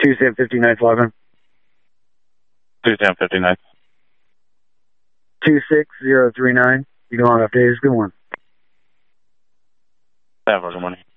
2-7-59 login. 2-7-59. 26039. You go on updates. Good one. Have a good morning.